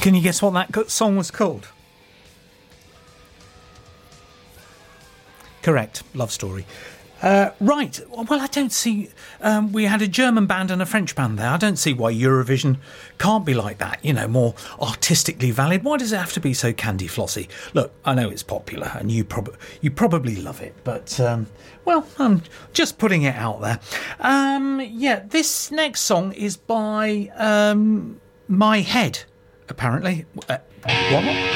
Can you guess what that song was called? Correct. Love Story. Right. Well, I don't see... we had a German band and a French band there. I don't see why Eurovision can't be like that, you know, more artistically valid. Why does it have to be so candy flossy? Look, I know it's popular and you probably love it, but, well, I'm just putting it out there. Yeah, this next song is by My Head, apparently. What?